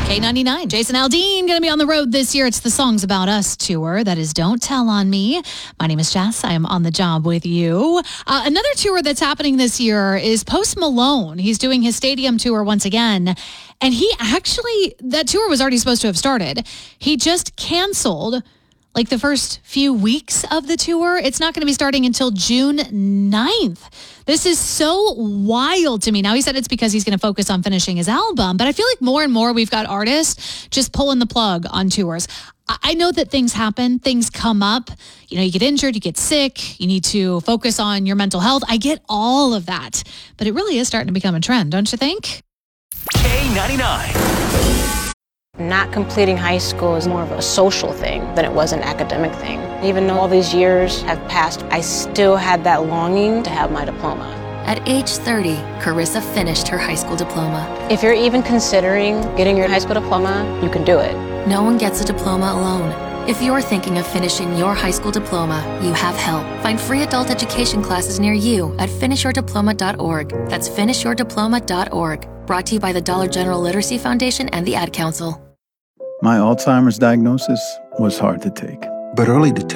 K99, Jason Aldean going to be on the road this year. It's the Songs About Us tour. That is Don't Tell on Me. My name is Jess. I am on the job with you. Another tour that's happening this year is Post Malone. He's doing his stadium tour once again. And that tour was already supposed to have started. He just canceled like the first few weeks of the tour. It's not going to be starting until June 9th. This is so wild to me. Now, he said it's because he's going to focus on finishing his album, but I feel like more and more we've got artists just pulling the plug on tours. I know that things happen, things come up. You know, you get injured, you get sick, you need to focus on your mental health. I get all of that, but it really is starting to become a trend, don't you think? K99. Not completing high school is more of a social thing than it was an academic thing. Even though all these years have passed, I still had that longing to have my diploma. At age 30, Carissa finished her high school diploma. If you're even considering getting your high school diploma, you can do it. No one gets a diploma alone. If you're thinking of finishing your high school diploma, you have help. Find free adult education classes near you at finishyourdiploma.org. That's finishyourdiploma.org. Brought to you by the Dollar General Literacy Foundation and the Ad Council. My Alzheimer's diagnosis was hard to take. But early detection